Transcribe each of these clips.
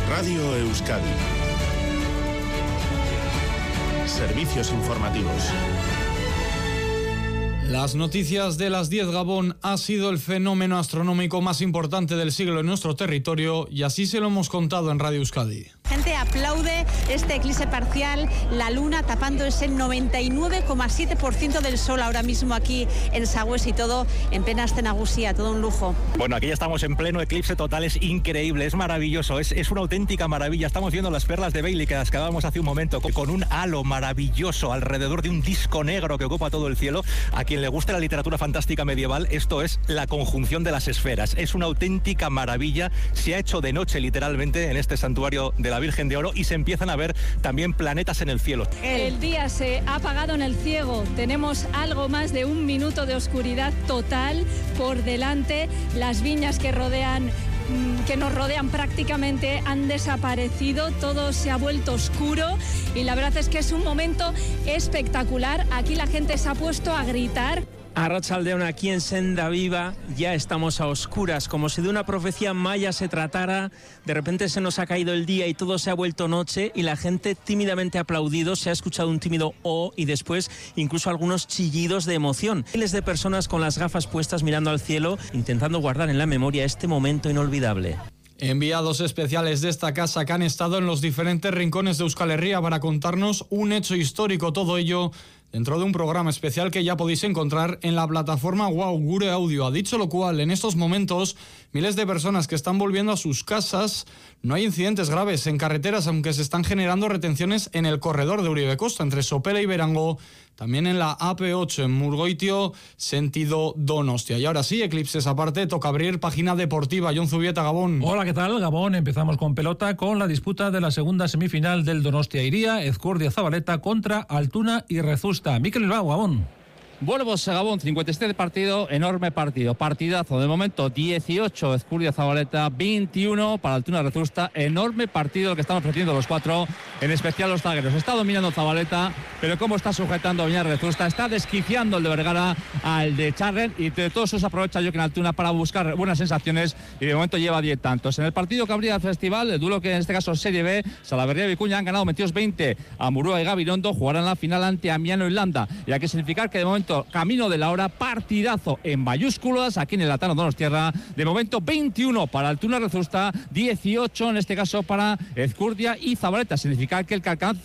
Radio Euskadi. Servicios informativos. Las noticias de las 10. Gabón ha sido el fenómeno astronómico más importante del siglo en nuestro territorio y así se lo hemos contado en Radio Euskadi. La gente aplaude este eclipse parcial, la luna tapando ese 99,7% del sol ahora mismo aquí en Sagües y todo en plena Astenagusía, todo un lujo. Bueno, aquí ya estamos en pleno eclipse total, es increíble, es maravilloso, es una auténtica maravilla. Estamos viendo las perlas de Bailey que las acabamos hace un momento con un halo maravilloso alrededor de un disco negro que ocupa todo el cielo. A quien le guste la literatura fantástica medieval, esto es la conjunción de las esferas. Es una auténtica maravilla. Se ha hecho de noche literalmente en este santuario de la Virgen de Oro y se empiezan a ver también planetas en el cielo. El día se ha apagado en el ciego. Tenemos algo más de 1 minuto de oscuridad total por delante. Las viñas que nos rodean prácticamente han desaparecido, todo se ha vuelto oscuro y la verdad es que es un momento espectacular. Aquí la gente se ha puesto a gritar. Arratsaldeon, aquí en Senda Viva ya estamos a oscuras, como si de una profecía maya se tratara. De repente se nos ha caído el día y todo se ha vuelto noche y la gente tímidamente ha aplaudido, se ha escuchado un tímido "oh" y después incluso algunos chillidos de emoción. Miles de personas con las gafas puestas mirando al cielo, intentando guardar en la memoria este momento inolvidable. Enviados especiales de esta casa que han estado en los diferentes rincones de Euskal Herria para contarnos un hecho histórico, todo ello dentro de un programa especial que ya podéis encontrar en la plataforma Wow Gure Audio. A dicho lo cual, en estos momentos, miles de personas que están volviendo a sus casas, no hay incidentes graves en carreteras, aunque se están generando retenciones en el corredor de Uribe Costa, entre Sopela y Berango, también en la AP8 en Murgoitio, sentido Donostia. Y ahora sí, eclipses aparte, toca abrir página deportiva. Jon Zubieta, Gabón. Hola, ¿qué tal? Gabón, empezamos con pelota, con la disputa de la segunda semifinal del Donostia Iría, Ezkurdia Zabaleta contra Altuna y Rezusta. Mikel Bilbao, Gabón. Vuelvo a Gabón, 57 partido, enorme partido, partidazo. De momento 18 Ezkurdia Zabaleta, 21 para Altuna Rezusta, enorme partido el que están ofreciendo los cuatro, en especial los zagueros. Está dominando Zabaleta, pero cómo está sujetando a Viñar Rezusta, está desquiciando el de Vergara al de Charren y de todos esos aprovecha Jokin Altuna para buscar buenas sensaciones y de momento lleva 10 tantos. En el partido que abría el festival, el duelo que en este caso es Serie B, Salaberria y Vicuña han ganado 22-20 a Murúa y Gabirondo, jugarán la final ante Amiano y Landa. Y hay que significar que de momento camino de la hora, partidazo en mayúsculas aquí en el Atano Donostierra. De momento 21 para Altuna Rezusta, 18 en este caso para Ezkurdia y Zabaleta. Significa que el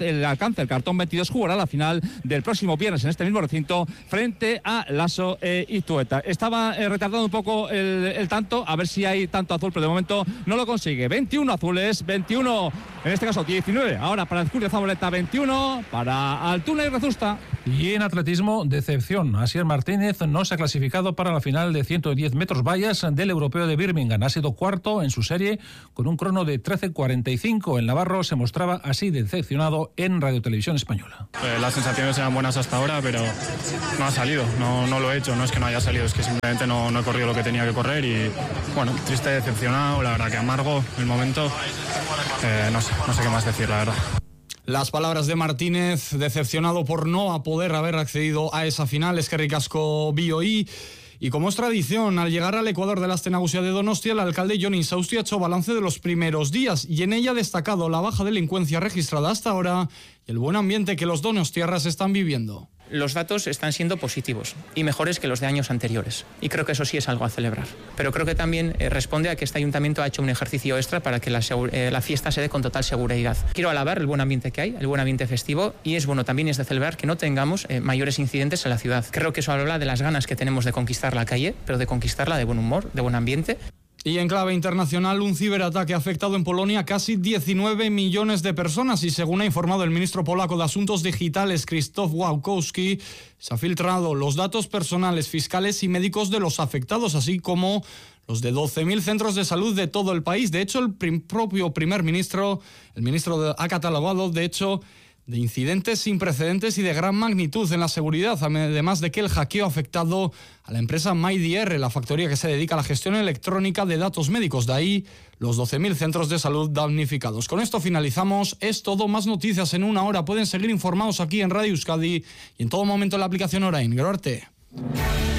cartón 22 jugará la final del próximo viernes en este mismo recinto frente a Lasso y Tueta. Estaba retardando un poco el tanto, a ver si hay tanto azul, pero de momento no lo consigue. 21 azules, 21 en este caso 19 ahora para Ezkurdia Zabaleta, 21 para Altuna y Rezusta. Y en atletismo, decepción. Asier Martínez no se ha clasificado para la final de 110 metros vallas del Europeo de Birmingham. Ha sido cuarto en su serie con un crono de 13:45. El navarro se mostraba así decepcionado en Radio Televisión Española. Las sensaciones eran buenas hasta ahora, pero no ha salido. No lo he hecho. No es que no haya salido, es que simplemente no he corrido lo que tenía que correr y, bueno, triste, decepcionado. La verdad que amargo el momento. No sé qué más decir, la verdad. Las palabras de Martínez, decepcionado por no poder haber accedido a esa final. Eskerrik asko bioi. Y como es tradición, al llegar al Ecuador de la Astenagusía de Donostia, el alcalde Jon Insausti ha hecho balance de los primeros días y en ella ha destacado la baja delincuencia registrada hasta ahora y el buen ambiente que los donostiarras están viviendo. Los datos están siendo positivos y mejores que los de años anteriores. Y creo que eso sí es algo a celebrar. Pero creo que también responde a que este ayuntamiento ha hecho un ejercicio extra para que la fiesta se dé con total seguridad. Quiero alabar el buen ambiente que hay, el buen ambiente festivo, y es bueno también es de celebrar que no tengamos mayores incidentes en la ciudad. Creo que eso habla de las ganas que tenemos de conquistar la calle, pero de conquistarla de buen humor, de buen ambiente. Y en clave internacional, un ciberataque ha afectado en Polonia a casi 19 millones de personas y según ha informado el ministro polaco de Asuntos Digitales, Krzysztof Wałkowski, se han filtrado los datos personales, fiscales y médicos de los afectados, así como los de 12.000 centros de salud de todo el país. De hecho, el propio primer ministro, ha catalogado, de hecho, de incidentes sin precedentes y de gran magnitud en la seguridad, además de que el hackeo ha afectado a la empresa MyDR, la factoría que se dedica a la gestión electrónica de datos médicos. De ahí los 12.000 centros de salud damnificados. Con esto finalizamos. Es todo. Más noticias en una hora. Pueden seguir informados aquí en Radio Euskadi y en todo momento en la aplicación Orain. Gero arte.